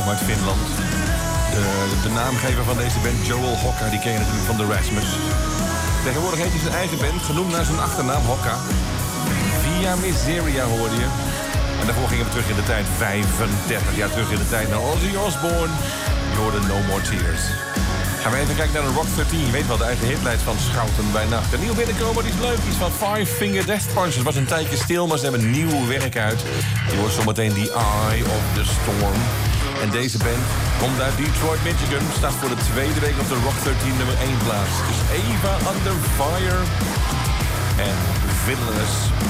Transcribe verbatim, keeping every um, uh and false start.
komen uit Finland. De, de naamgever van deze band, Joel Hokka, die ken je natuurlijk van The Rasmus. Tegenwoordig heeft hij zijn eigen band, genoemd naar zijn achternaam Hokka. Via Miseria hoorde je. En daarvoor gingen we terug in de tijd, vijfendertig jaar terug in de tijd, naar Ozzy Osbourne. Je hoorde No More Tears. Gaan we even kijken naar de Rock dertien. Je weet wel, de eigen hitlijst van Schouten bij Nacht. Een nieuw binnenkomen, die is leuk. Iets van Five Finger Death Punch. Het was een tijdje stil, maar ze hebben nieuw werk uit. Je hoort zometeen The Eye of the Storm. En deze band komt uit Detroit, Michigan. Staat voor de tweede week op de Rock dertien nummer één plaats. Dus Eva Under Fire en Villainous.